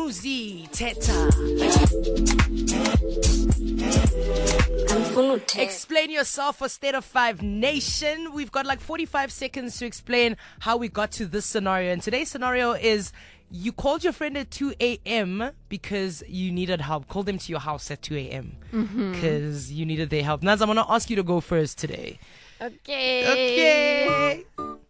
Muzi Teta. Explain yourself for State of 5 Nation. We've got like 45 seconds to explain how we got to this scenario. And today's scenario is you called your friend at 2 a.m. because you needed help. Called them to your house at 2 a.m. because you needed their help. Naz, I'm going to ask you to go first today. Okay,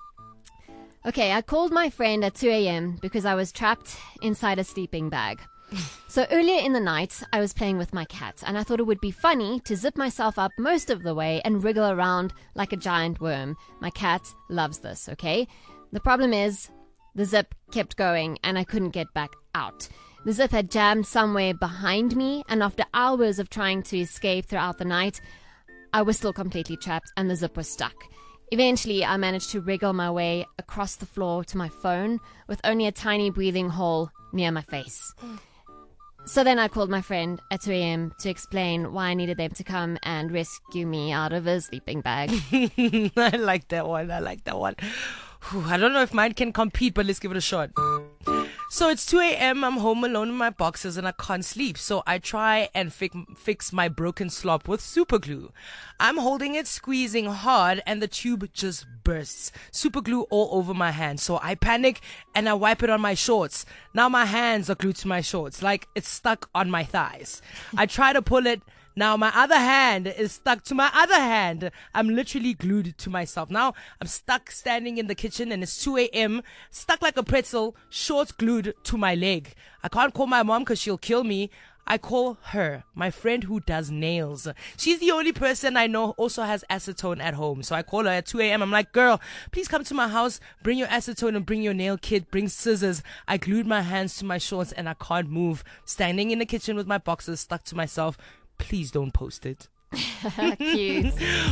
I called my friend at 2 a.m. because I was trapped inside a sleeping bag. So earlier in the night, I was playing with my cat, and I thought it would be funny to zip myself up most of the way and wriggle around like a giant worm. My cat loves this, okay? The problem is, the zip kept going, and I couldn't get back out. The zip had jammed somewhere behind me, and after hours of trying to escape throughout the night, I was still completely trapped, and the zip was stuck. Eventually, I managed to wriggle my way across the floor to my phone with only a tiny breathing hole near my face. So then I called my friend at 2 a.m. to explain why I needed them to come and rescue me out of a sleeping bag. I like that one. Whew, I don't know if mine can compete, but let's give it a shot. So it's 2 a.m. I'm home alone in my boxes and I can't sleep. So I try and fix my broken slop with super glue. I'm holding it, squeezing hard, and the tube just bursts. Super glue all over my hands. So I panic and I wipe it on my shorts. Now my hands are glued to my shorts, like it's stuck on my thighs. I try to pull it. Now my other hand is stuck to my other hand. I'm literally glued to myself. Now I'm stuck standing in the kitchen and it's 2 a.m. Stuck like a pretzel, shorts glued to my leg. I can't call my mom because she'll kill me. I call her, my friend who does nails. She's the only person I know also has acetone at home. So I call her at 2 a.m. I'm like, girl, please come to my house, bring your acetone and bring your nail kit, bring scissors. I glued my hands to my shorts and I can't move. Standing in the kitchen with my boxes stuck to myself. Please don't post it. Cute.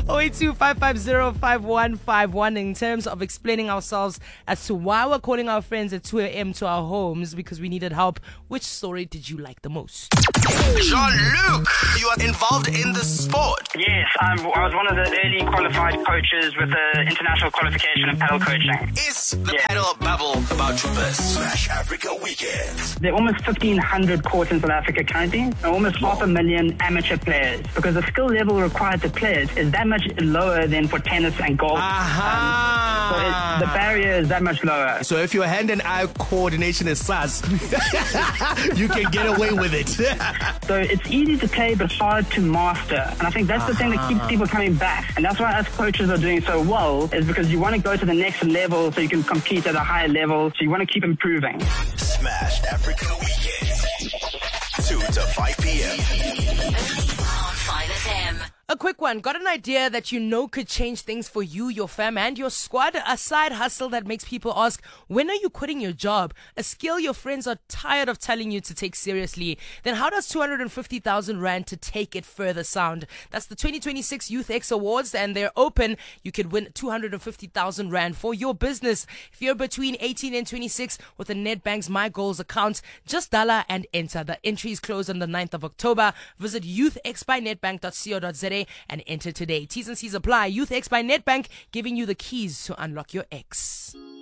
082-550-5151 in terms of explaining ourselves as to why we're calling our friends at 2 a.m. to our homes because we needed help. Which story did you like the most? Jean-Luc, you are involved in the sport. Yes, I was one of the early qualified coaches with the international qualification in paddle coaching. Is the paddle bubble about to burst? Smash Africa Weekend. There are almost 1,500 courts in South Africa currently, and almost 500,000 amateur players, because the skill level required to play it is that much lower than for tennis and golf. So the barrier is that much lower. So if your hand and eye coordination is sus, you can get away with it. So it's easy to play but hard to master. And I think that's the thing that keeps people coming back. And that's why us coaches are doing so well, is because you want to go to the next level so you can compete at a higher level. So you want to keep improving. Smash Africa Weekend. 2 to 5 p.m. A quick one. Got an idea that you know could change things for you, your fam, and your squad? A side hustle that makes people ask, when are you quitting your job? A skill your friends are tired of telling you to take seriously. Then how does 250,000 Rand to take it further sound? That's the 2026 Youth X Awards, and they're open. You could win 250,000 Rand for your business. If you're between 18 and 26 with a Nedbank's My Goals account, just dollar and enter. The entries close on the 9th of October. Visit youthxbynedbank.co.za and enter today. T's and C's apply. Youth X by Nedbank, giving you the keys to unlock your X.